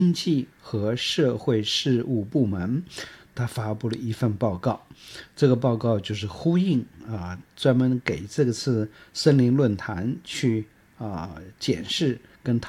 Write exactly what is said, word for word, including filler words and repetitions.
经济和社会事务部门，他发布了一份报告。这个报告就是呼应啊，专门给这次森林论坛去啊检视跟讨